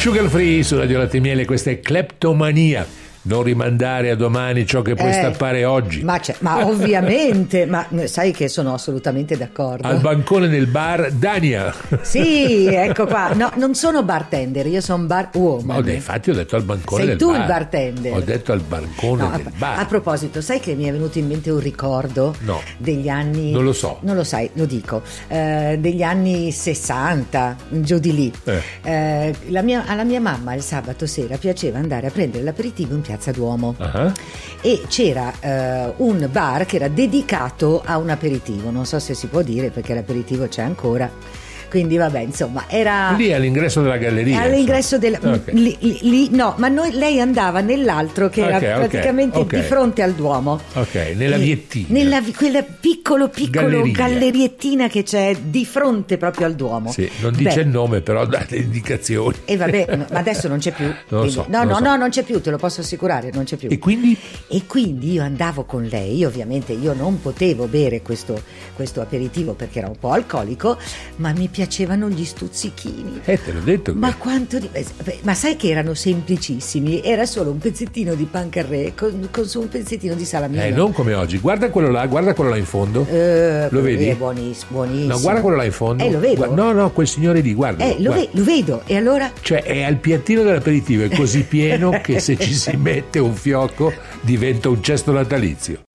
Sugar Free su Radio Latte e Miele, questa è Cleptomania. Non rimandare a domani ciò che puoi stappare oggi. Ma ovviamente, ma sai che sono assolutamente d'accordo. Al bancone del bar Dania. Sì, ecco qua. No, non sono bartender, io sono bar woman. Infatti ho detto al bancone Sei del tu bar. il bartender. Ho detto al bancone del bar. A proposito, sai che mi è venuto in mente un ricordo degli anni... Non lo so. Non lo sai, lo dico. Degli anni 60, giù di lì. Alla mia mamma il sabato sera piaceva andare a prendere l'aperitivo in Piazza Duomo. E c'era un bar che era dedicato a un aperitivo, non so se si può dire perché l'aperitivo c'è ancora, quindi vabbè, insomma, era lì all'ingresso della galleria. All'ingresso della lì, no, ma lei andava nell'altro che era praticamente di fronte al Duomo. Nella viettina. Quella piccolo galleriettina che c'è di fronte proprio al Duomo. Sì, non dice il nome, però dà le indicazioni. E vabbè, ma adesso non c'è più. Non lo so. No, non c'è più, te lo posso assicurare, non c'è più. E quindi io andavo con lei, ovviamente io non potevo bere questo aperitivo perché era un po' alcolico, ma mi piacevano gli stuzzichini. Te l'ho detto. Ma quanto ma sai che erano semplicissimi, era solo un pezzettino di pan carré con su un pezzettino di salamino. Non come oggi. Guarda quello là in fondo. Lo vedi? È buonissimo. No, guarda quello là in fondo. Lo vedo. No, quel signore lì, guarda. Lo vedo. E allora? Cioè è al piattino dell'aperitivo, è così pieno che se ci si mette un fiocco diventa un cesto natalizio.